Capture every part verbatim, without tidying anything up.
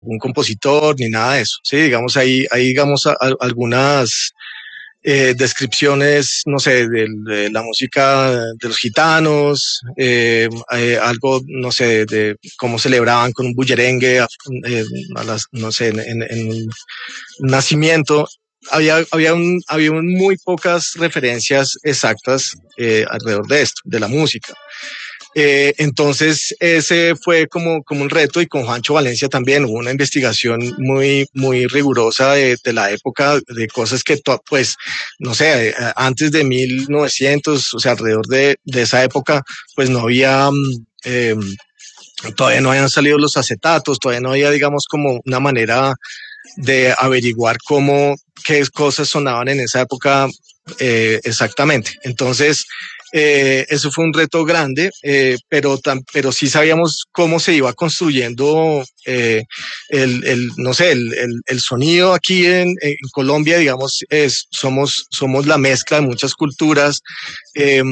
un compositor ni nada de eso, sí, digamos ahí, ahí digamos a, a, algunas eh, descripciones, no sé, de, de la música de los gitanos, eh, eh, algo, no sé, de, de cómo celebraban con un bullerengue, eh, a las, no sé, en, en, en un nacimiento. Había, había, un, había un muy pocas referencias exactas eh, alrededor de esto, de la música. Eh, entonces ese fue como, como un reto, y con Juancho Valencia también hubo una investigación muy, muy rigurosa de, de la época, de cosas que pues no sé, antes de mil novecientos, o sea, alrededor de, de esa época, pues no había eh, todavía no habían salido los acetatos, todavía no había, digamos, como una manera de averiguar cómo, qué cosas sonaban en esa época eh, exactamente. Entonces, eh, eso fue un reto grande, eh, pero, tam, pero sí sabíamos cómo se iba construyendo eh, el, el, no sé, el, el, el sonido aquí en, en Colombia, digamos, es, somos, somos la mezcla de muchas culturas. Eh,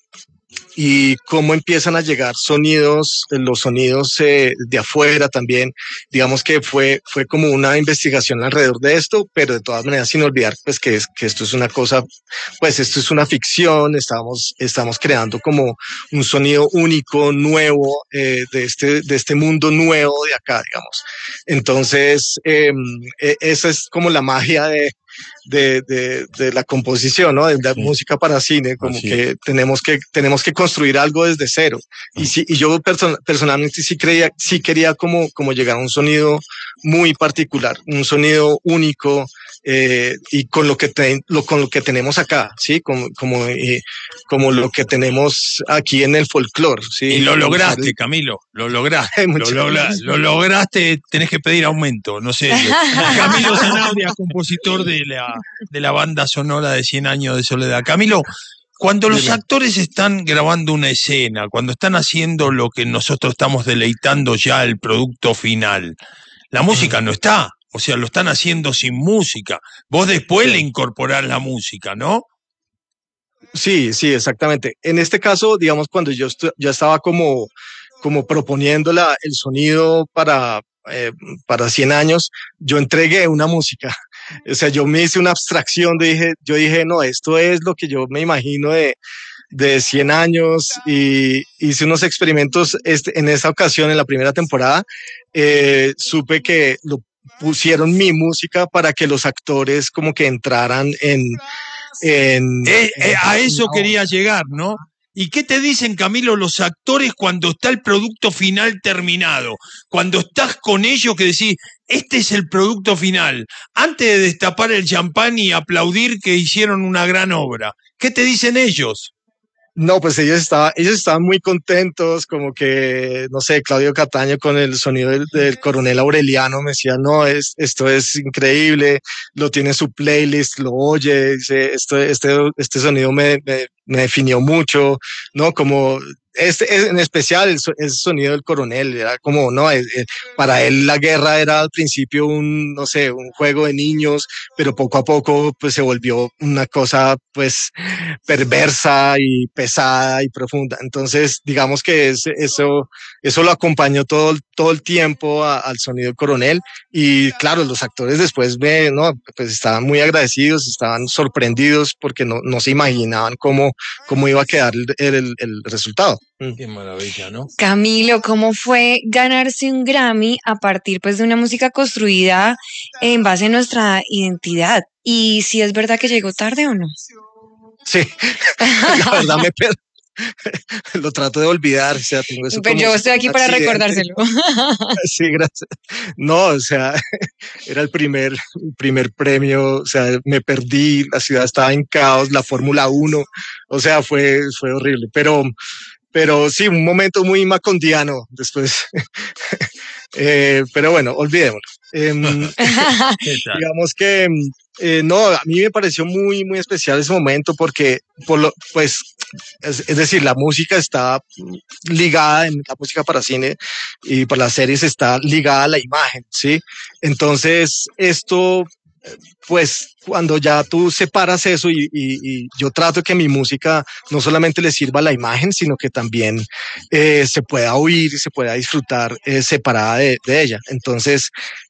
y cómo empiezan a llegar sonidos, los sonidos eh, de afuera también. Digamos que fue, fue como una investigación alrededor de esto, pero de todas maneras sin olvidar pues que, es, que esto es una cosa, pues esto es una ficción, estamos, estamos creando como un sonido único, nuevo, eh, de, este, de este mundo nuevo de acá, digamos. Entonces, eh, esa es como la magia de, de, de, de la composición, ¿no? De la sí. música para cine, como Así que es. tenemos que tenemos que construir algo desde cero. Y sí, y yo person, personalmente sí creía, sí quería como como llegar a un sonido muy particular, un sonido único, eh, y con lo que te, lo, con lo que tenemos acá, sí, como como eh, como lo que tenemos aquí en el folclore, sí. Y lo lograste, Camilo, lo lograste, lo, logra, lo lograste, tenés que pedir aumento, no sé. Camilo Zanabria, compositor de la de la banda sonora de cien años de soledad. Camilo, cuando los Dime. actores están grabando una escena, cuando están haciendo lo que nosotros estamos deleitando ya el producto final, la música no está, o sea, lo están haciendo sin música. Vos después sí. le incorporás la música, ¿no? Sí, sí, exactamente. En este caso, digamos, cuando yo ya estaba como, como proponiendo la, el sonido para, eh, para cien años, yo entregué una música. O sea, yo me hice una abstracción, de, dije, yo dije, no, esto es lo que yo me imagino de, de cien años, y hice unos experimentos este, en esa ocasión, en la primera temporada, eh, supe que lo pusieron mi música para que los actores como que entraran en... En, eh, eh, a eso no. quería llegar, ¿no? ¿Y qué te dicen, Camilo, los actores cuando está el producto final terminado? Cuando estás con ellos que decís, este es el producto final, antes de destapar el champán y aplaudir que hicieron una gran obra. ¿Qué te dicen ellos? No, pues ellos estaban, ellos estaban muy contentos, como que, no sé, Claudio Cataño con el sonido del, del Coronel Aureliano me decía, no, es, esto es increíble, lo tiene en su playlist, lo oye, dice, esto, este, este sonido me, me, me definió mucho, ¿no? Como este, en especial el, el sonido del Coronel, era como, no, es, es, para él la guerra era al principio un, no sé, un juego de niños, pero poco a poco pues se volvió una cosa pues perversa y pesada y profunda. Entonces, digamos que es, eso, eso lo acompañó todo, todo el tiempo a, al sonido del Coronel, y claro, los actores después me, no, pues estaban muy agradecidos, estaban sorprendidos porque no, no se imaginaban cómo, cómo iba a quedar el, el, el resultado. Qué maravilla, ¿no? Camilo, ¿cómo fue ganarse un Grammy a partir pues de una música construida en base a nuestra identidad? Y si es verdad que llegó tarde o no. Sí, la verdad me per... lo trato de olvidar, o sea, tengo eso Pero como yo estoy aquí para accidente. recordárselo. Sí, gracias. No, o sea, era el primer, primer premio, o sea, me perdí, la ciudad estaba en caos, la Fórmula uno, o sea, fue, fue horrible, pero, pero sí, un momento muy macondiano después. eh, pero bueno, olvidémoslo. Eh, digamos que eh, no, a mí me pareció muy, muy especial ese momento porque, por lo, pues, es, es decir, la música está ligada, en la música para cine y para las series está ligada a la imagen, ¿sí? Entonces, esto pues cuando ya tú separas eso y, y, y yo trato que mi música no solamente le sirva a la imagen, sino que también eh, se pueda oír y se pueda disfrutar eh, separada de, de ella. Entonces,